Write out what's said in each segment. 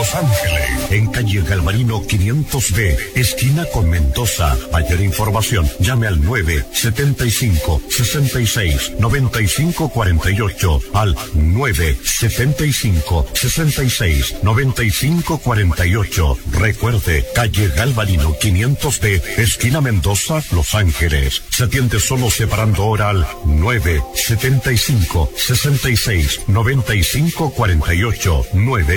Los Ángeles, en calle Galvarino 500B, esquina con Mendoza. Mayor información, llame al 975-66-9548, al 975-66-9548. Recuerde, calle Galvarino 500B, esquina Mendoza, Los Ángeles. Se atiende solo separando hora al 975-66-9548,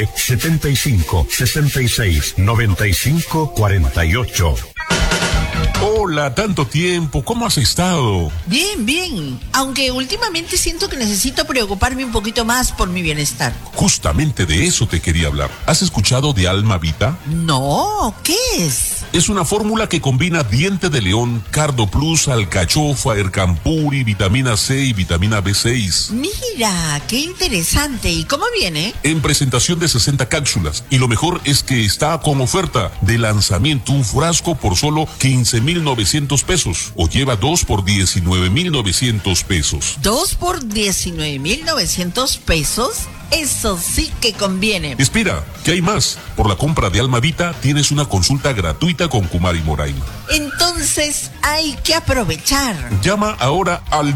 975-66-9548. Hola, tanto tiempo, ¿cómo has estado? Bien, bien, aunque últimamente siento que necesito preocuparme un poquito más por mi bienestar. Justamente de eso te quería hablar. ¿Has escuchado de Alma Vita? No, ¿qué es? Es una fórmula que combina diente de león, Cardo Plus, alcachofa, ercampuri, vitamina C y vitamina B6. Mira, qué interesante. ¿Y cómo viene? En presentación de 60 cápsulas. Y lo mejor es que está con oferta de lanzamiento, un frasco por solo 15,900 pesos. O lleva 2 por 19,900 pesos. ¿2 por 19,900 pesos? Eso sí que conviene. Espera, que hay más. Por la compra de Alma Vita tienes una consulta gratuita con Kumari Morain. Entonces hay que aprovechar. Llama ahora al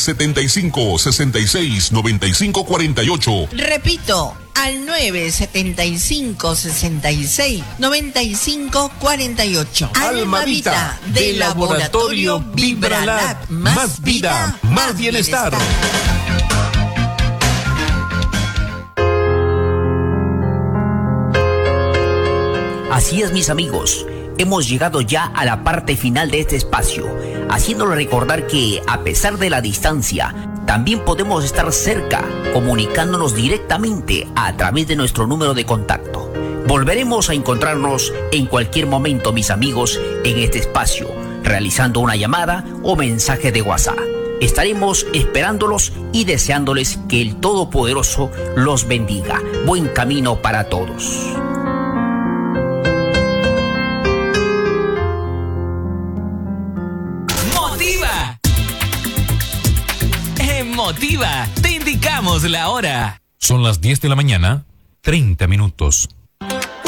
975-66-9548. Repito, al 975-66-9548. Alma Vita, de Laboratorio Vibralab. Más vida, más bienestar. Así es, mis amigos, hemos llegado ya a la parte final de este espacio, haciéndole recordar que, a pesar de la distancia, también podemos estar cerca, comunicándonos directamente a través de nuestro número de contacto. Volveremos a encontrarnos en cualquier momento, mis amigos, en este espacio, realizando una llamada o mensaje de WhatsApp. Estaremos esperándolos y deseándoles que el Todopoderoso los bendiga. Buen camino para todos. Motiva, te indicamos la hora. Son las 10 de la mañana, 30 minutos.